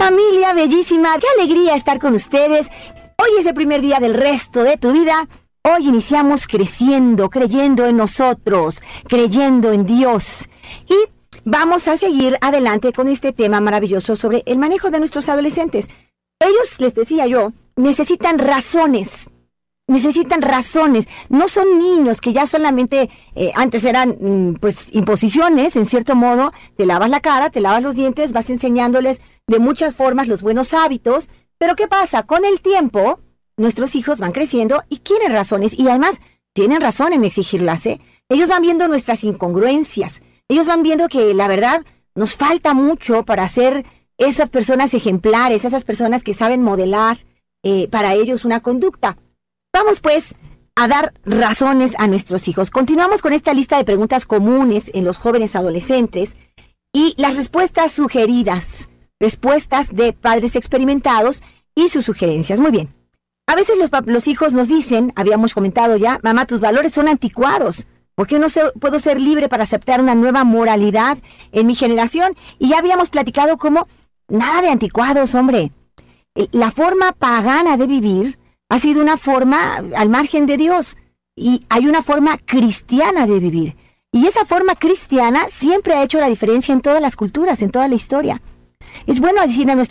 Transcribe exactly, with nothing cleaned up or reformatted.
Familia bellísima, qué alegría estar con ustedes. Hoy es el primer día del resto de tu vida. Hoy iniciamos creciendo, creyendo en nosotros, creyendo en Dios. Y vamos a seguir adelante con este tema maravilloso sobre el manejo de nuestros adolescentes. Ellos, les decía yo, necesitan razones. Necesitan razones. No son niños que ya solamente, eh, antes eran pues imposiciones, en cierto modo. Te lavas la cara, te lavas los dientes, vas enseñándoles de muchas formas los buenos hábitos. Pero ¿qué pasa? Con el tiempo, nuestros hijos van creciendo y quieren razones. Y además, tienen razón en exigirlas, ¿eh? Ellos van viendo nuestras incongruencias. Ellos van viendo que, la verdad, nos falta mucho para ser esas personas ejemplares, esas personas que saben modelar eh, para ellos una conducta. Vamos, pues, a dar razones a nuestros hijos. Continuamos con esta lista de preguntas comunes en los jóvenes adolescentes y las respuestas sugeridas, respuestas de padres experimentados y sus sugerencias. Muy bien. A veces los, los hijos nos dicen, habíamos comentado ya, mamá, tus valores son anticuados. ¿Por qué no ser, puedo ser libre para aceptar una nueva moralidad en mi generación? Y ya habíamos platicado cómo nada de anticuados, hombre. La forma pagana de vivir ha sido una forma al margen de Dios. Y hay una forma cristiana de vivir. Y esa forma cristiana siempre ha hecho la diferencia en todas las culturas, en toda la historia. Es bueno decir a nuestros